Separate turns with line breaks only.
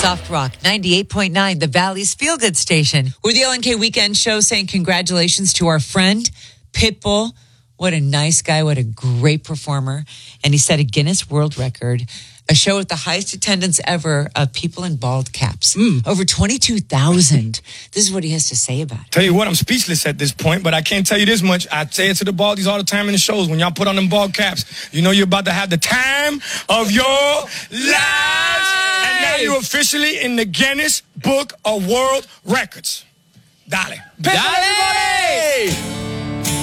Soft Rock 98.9, the Valley's Feel Good Station. We're the LNK Weekend Show saying congratulations to our friend, Pitbull. What a nice guy. What a great performer. And he set a Guinness World Record, a show with the highest attendance ever of people in bald caps. Over 22,000. This is what he has to say about it.
Tell you what, I'm speechless at this point, but I can't tell you this much. I say it to the baldies all the time in the shows. When y'all put on them bald caps, you know you're about to have the time of your lives. And now you're officially in the Guinness Book of World Records. Dale.
Dale!